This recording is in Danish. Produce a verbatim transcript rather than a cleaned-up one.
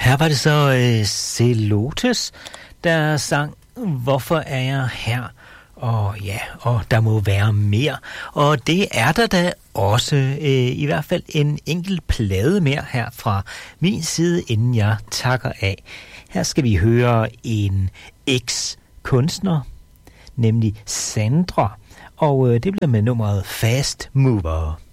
Her var det så øh, Celotes, der sang Hvorfor er jeg her? Og ja, og der må være mere. Og det er der da også, øh, i hvert fald en enkelt plade mere her fra min side, inden jeg takker af. Her skal vi høre en eks-kunstner, nemlig Sandra, og øh, det bliver med nummeret Fast Mover.